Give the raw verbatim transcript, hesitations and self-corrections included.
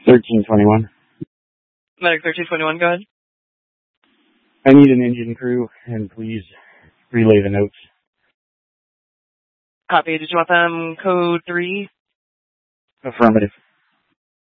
thirteen twenty-one. Medic thirteen twenty-one, go ahead. I need an engine crew, and please relay the notes. Copy. Did you want them code three? Affirmative.